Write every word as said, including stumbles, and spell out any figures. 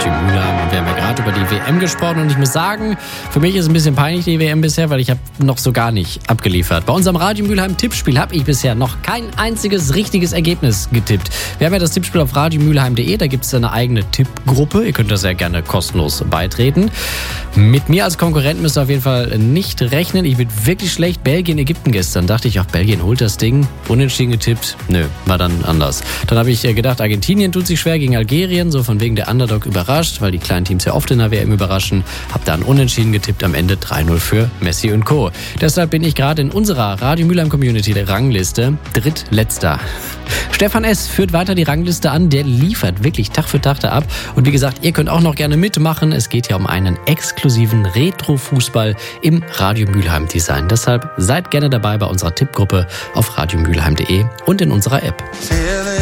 Radio Mülheim. Und wir haben ja gerade über die W M gesprochen und ich muss sagen, für mich ist es ein bisschen peinlich, die W M bisher, weil ich habe noch so gar nicht abgeliefert. Bei unserem Radio Mülheim Tippspiel habe ich bisher noch kein einziges richtiges Ergebnis getippt. Wir haben ja das Tippspiel auf radio mülheim punkt de, da gibt es eine eigene Tippgruppe. Ihr könnt da sehr gerne kostenlos beitreten. Mit mir als Konkurrent müsst ihr auf jeden Fall nicht rechnen. Ich bin wirklich schlecht. Belgien, Ägypten gestern. Dachte ich, auch Belgien holt das Ding. Unentschieden getippt. Nö, war dann anders. Dann habe ich gedacht, Argentinien tut sich schwer gegen Algerien. So von wegen der Underdog überrascht, weil die kleinen Teams ja oft in der W M überraschen. Hab dann Unentschieden getippt. Am Ende drei null für Messi und Co. Deshalb bin ich gerade in unserer Radio Mülheim Community der Rangliste drittletzter. Stefan S. führt weiter die Rangliste an. Der liefert wirklich Tag für Tag da ab. Und wie gesagt, ihr könnt auch noch gerne mitmachen. Es geht ja um einen exklusiven Retro-Fußball im Radio Mülheim Design. Deshalb seid gerne dabei bei unserer Tippgruppe auf radio mülheim punkt de und in unserer App.